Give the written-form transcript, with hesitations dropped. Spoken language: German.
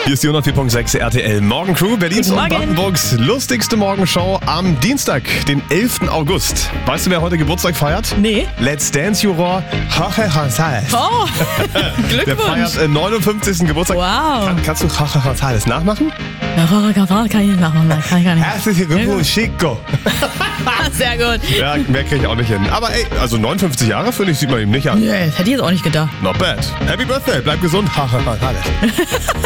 Hier ist die 104.6 RTL Morgencrew, Berlins und Guten Morgen. Brandenburgs lustigste Morgenshow am Dienstag, den 11. August. Weißt du, wer heute Geburtstag feiert? Nee. Let's Dance-Juror Jorge González. Oh, Der Glückwunsch. feiert 59. Geburtstag. Wow. Kannst du Jorge González nachmachen? Ja, kann ich machen. Kann ich gar nicht. Herzlichen Glückwunsch, Chico. Sehr gut. Ja, mehr kriege ich auch nicht hin. Aber ey, also 59 Jahre, finde ich, sieht man ihm nicht an. Nee, das hätte ich jetzt auch nicht gedacht. Not bad. Happy Birthday, bleib gesund, Jorge González.